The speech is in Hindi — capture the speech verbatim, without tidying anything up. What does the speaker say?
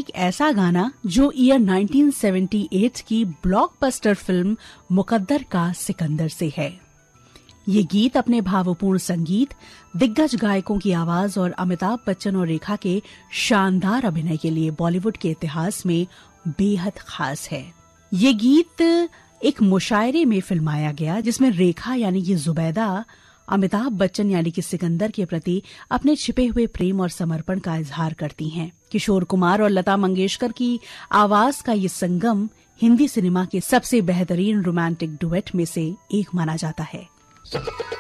एक ऐसा गाना जो ईयर नाइनटीन सेवेंटी एट की ब्लॉकबस्टर फिल्म मुकद्दर का सिकंदर से है। ये गीत अपने भावपूर्ण संगीत, दिग्गज गायकों की आवाज और अमिताभ बच्चन और रेखा के शानदार अभिनय के लिए बॉलीवुड के इतिहास में बेहद खास है। ये गीत एक मुशायरे में फिल्माया गया जिसमें रेखा यानी कि जुबैदा अमिताभ बच्चन यानी कि सिकंदर के प्रति अपने छिपे हुए प्रेम और समर्पण का इजहार करती हैं। किशोर कुमार और लता मंगेशकर की आवाज का ये संगम हिंदी सिनेमा के सबसे बेहतरीन रोमांटिक डुएट में से एक माना जाता है।